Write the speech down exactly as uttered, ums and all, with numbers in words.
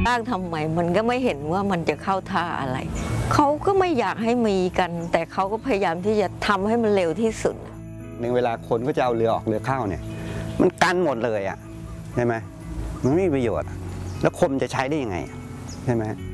สร้างทำไมมันก็ไม่เห็นว่ามันจะเข้าท่าอะไรเขาก็ไม่อยากให้มีกันแต่เขาก็พยายามที่จะทำให้มันเร็วที่สุดในเวลาคนก็จะเอาเรือออกเรือเข้าเนี่ยมันกันหมดเลยอ่ะใช่ไหมมันไม่มีประโยชน์แล้วคมจะใช้ได้ยังไงใช่ไหม